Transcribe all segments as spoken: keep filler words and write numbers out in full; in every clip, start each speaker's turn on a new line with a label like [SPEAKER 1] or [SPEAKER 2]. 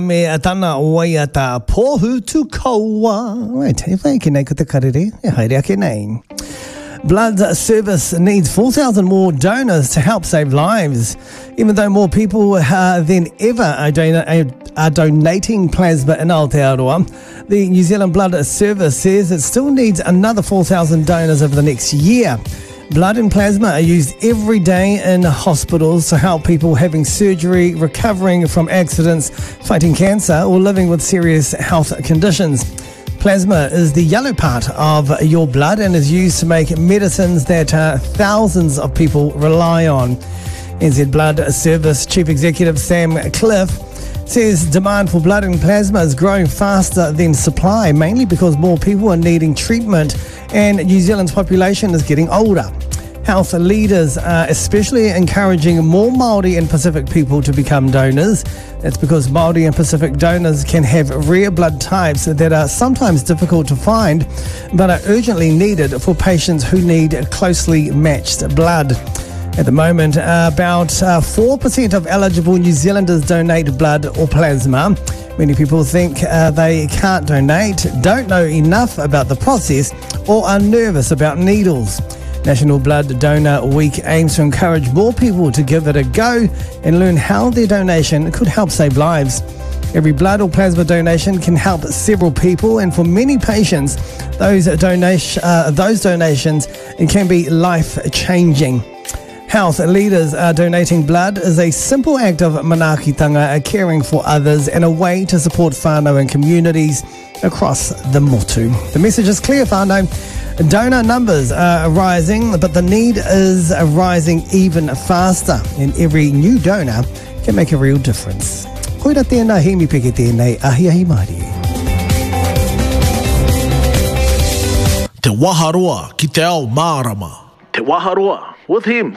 [SPEAKER 1] Me atana waia ta pohu tu kaua. Right, if I can make the karere, haere ake nei. Blood Service needs four thousand more donors to help save lives. Even though more people uh, than ever are, don- are donating plasma in Aotearoa, the New Zealand Blood Service says it still needs another four thousand donors over the next year. Blood and plasma are used every day in hospitals to help people having surgery, recovering from accidents, fighting cancer, or living with serious health conditions. Plasma is the yellow part of your blood and is used to make medicines that uh, thousands of people rely on. N Z Blood Service Chief Executive Sam Cliff says demand for blood and plasma is growing faster than supply, mainly because more people are needing treatment and New Zealand's population is getting older. Health leaders are especially encouraging more Māori and Pacific people to become donors. That's because Māori and Pacific donors can have rare blood types that are sometimes difficult to find but are urgently needed for patients who need closely matched blood. At the moment, uh, about uh, four percent of eligible New Zealanders donate blood or plasma. Many people think uh, they can't donate, don't know enough about the process, or are nervous about needles. National Blood Donor Week aims to encourage more people to give it a go and learn how their donation could help save lives. Every blood or plasma donation can help several people, and for many patients, those, donation, uh, those donations can be life-changing. Health leaders are donating blood is a simple act of manaakitanga, caring for others, and a way to support whānau and communities across the motu. The message is clear, whānau. Donor numbers are rising, but the need is rising even faster, and every new donor can make a real difference. Koira tēnā hemi peke tēnei ahi ahi Māori.
[SPEAKER 2] Te waharoa ki te ao mārama. Te waharoa with hymns.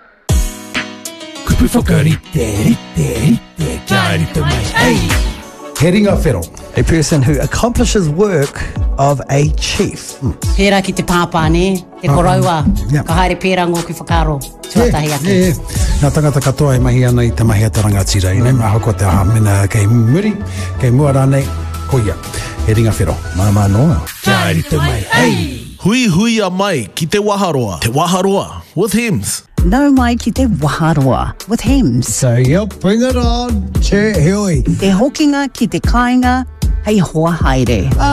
[SPEAKER 3] Kupu whakarite, rite, rite, kia rito mai, hey! He ringa whero.
[SPEAKER 1] A person who accomplishes work of a chief.
[SPEAKER 4] Mm. Pēra ki te pāpāne, te koraua, uh, yeah. Ka haere pēra ngō ki whakaro, tuatahi ake.
[SPEAKER 3] Yeah, yeah. Nā tangata katoa e mahi ana i te mahi ataranga tira. Mm. Nā hoko te aha mena kei muri, kei mua rānei, koia. He ringa whero.
[SPEAKER 1] Māma noa.
[SPEAKER 3] Kia rito mai, hey!
[SPEAKER 2] Hui hui a mai ki te waharoa. Te waharoa with hymns.
[SPEAKER 5] No mai ki te waharoa with hymns.
[SPEAKER 1] So, yep, bring it on. Che hioi.
[SPEAKER 5] Te hokinga ki te kāinga, hei hoa haere.